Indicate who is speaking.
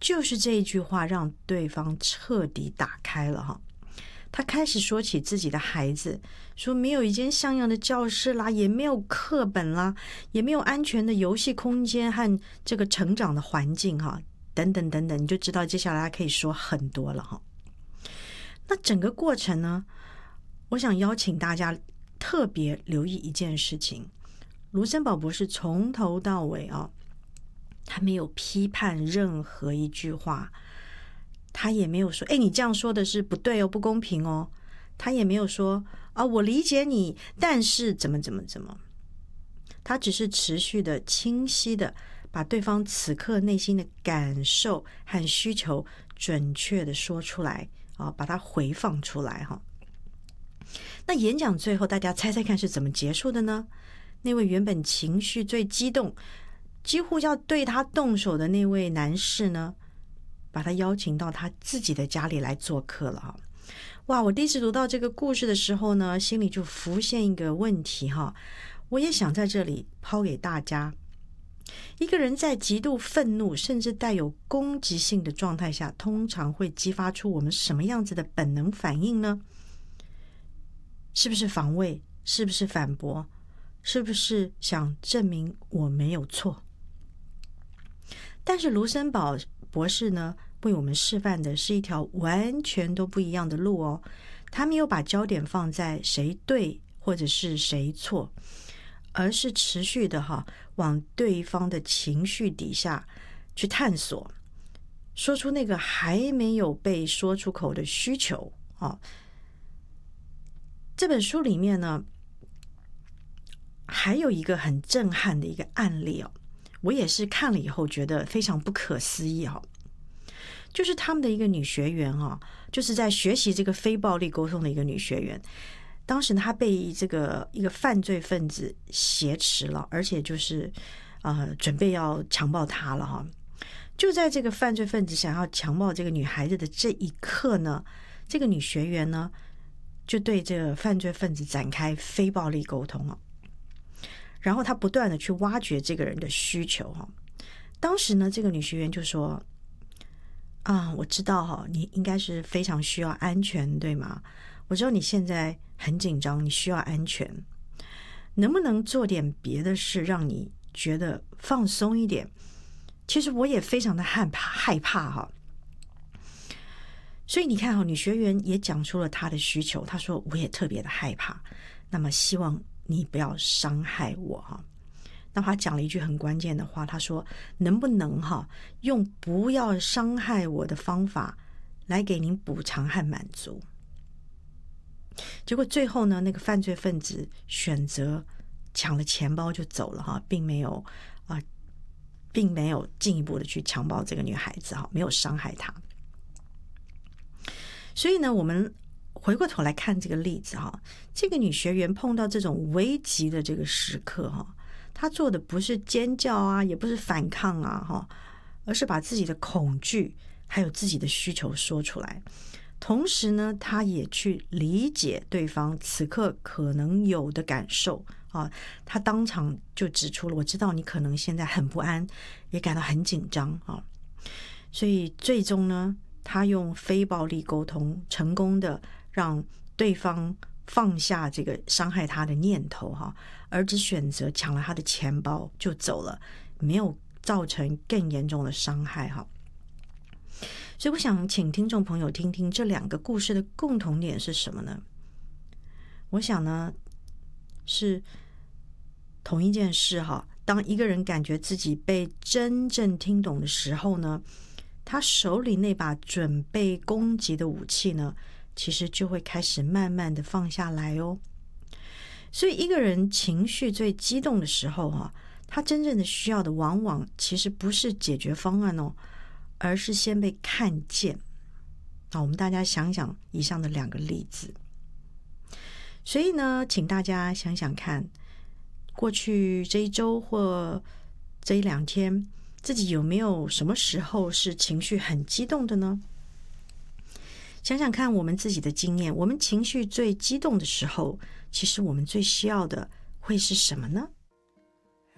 Speaker 1: 就是这一句话让对方彻底打开了哈。他开始说起自己的孩子，说没有一间像样的教室啦，也没有课本啦，也没有安全的游戏空间和这个成长的环境哈，等等等等，你就知道接下来他可以说很多了哈。那整个过程呢，我想邀请大家特别留意一件事情，卢森堡博士从头到尾啊，他没有批判任何一句话，他也没有说你这样说的是不对哦，不公平哦，他也没有说我理解你，但是怎么，他只是持续的清晰的把对方此刻内心的感受和需求准确的说出来把它回放出来哈。那演讲最后大家猜猜看是怎么结束的呢？那位原本情绪最激动几乎要对他动手的那位男士呢，把他邀请到他自己的家里来做客了哈。哇，我第一次读到这个故事的时候呢，心里就浮现一个问题哈，我也想在这里抛给大家。一个人在极度愤怒甚至带有攻击性的状态下，通常会激发出我们什么样子的本能反应呢？是不是防卫？是不是反驳？是不是想证明我没有错？但是卢森堡博士呢，为我们示范的是一条完全都不一样的路哦。他没有把焦点放在谁对或者是谁错，而是持续的往对方的情绪底下去探索，说出那个还没有被说出口的需求这本书里面呢，还有一个很震撼的一个案例我也是看了以后觉得非常不可思议就是他们的一个女学员就是在学习这个非暴力沟通的一个女学员，当时她被这个一个犯罪分子挟持了，而且就是准备要强暴她了就在这个犯罪分子想要强暴这个女孩子的这一刻呢，这个女学员呢就对这个犯罪分子展开非暴力沟通然后她不断的去挖掘这个人的需求当时呢，这个女学员就说我知道你应该是非常需要安全，对吗？我知道你现在很紧张，你需要安全，能不能做点别的事让你觉得放松一点？其实我也非常的害怕所以你看女学员也讲出了她的需求，她说我也特别的害怕，那么希望你不要伤害我那她讲了一句很关键的话，她说能不能用不要伤害我的方法来给您补偿和满足。结果最后呢，那个犯罪分子选择抢了钱包就走了并没有进一步的去强暴这个女孩子没有伤害她。所以呢，我们回过头来看这个例子这个女学员碰到这种危急的这个时刻她做的不是尖叫也不是反抗而是把自己的恐惧还有自己的需求说出来，同时呢，她也去理解对方此刻可能有的感受她当场就指出了，我知道你可能现在很不安，也感到很紧张所以最终呢，他用非暴力沟通成功的让对方放下这个伤害他的念头而只选择抢了他的钱包就走了，没有造成更严重的伤害所以我想请听众朋友听听这两个故事的共同点是什么呢？我想呢是同一件事当一个人感觉自己被真正听懂的时候呢，他手里那把准备攻击的武器呢，其实就会开始慢慢的放下来所以一个人情绪最激动的时候他真正的需要的往往其实不是解决方案而是先被看见我们大家想想以上的两个例子。所以呢，请大家想想看，过去这一周或这一两天，自己有没有什么时候是情绪很激动的呢？想想看我们自己的经验，我们情绪最激动的时候，其实我们最需要的会是什么呢？